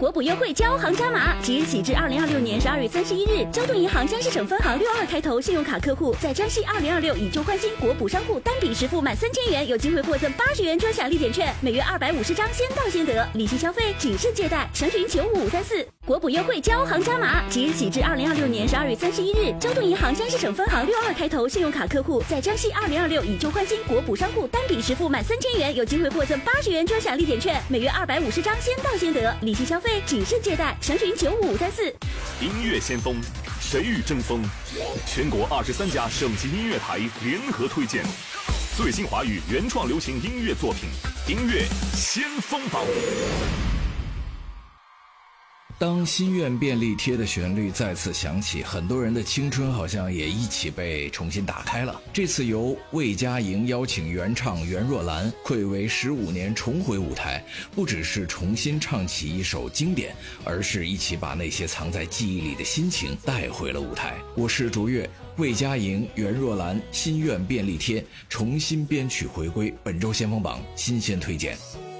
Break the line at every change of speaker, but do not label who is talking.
国补优惠交行加码，即日起至2026年12月31日，交通银行江西省分行62开头信用卡客户在江西2026以旧换新国补商户单笔实付满3000元，有机会获赠80元专享立减券，每月250张，先到先得，利息消费只是借贷，详询95534。国补优惠交行加码，即日起至2026年12月31日，交通银行江西省分行62开头信用卡客户在江西2026以旧换新国补商户单笔实付满3000元，有机会获赠80元专享立减券，每月250张，先到先得，利息消费只是借贷，详询95534。
音乐先锋，谁与争锋？全国23家省级音乐台联合推荐最新华语原创流行音乐作品，音乐先锋榜。
当心愿便利贴的旋律再次响起，很多人的青春好像也一起被重新打开了。这次由魏佳莹邀请原唱袁若兰暌违15年重回舞台，不只是重新唱起一首经典，而是一起把那些藏在记忆里的心情带回了舞台。我是卓越，魏佳莹、袁若兰心愿便利贴重新编曲回归，本周先锋榜新鲜推荐。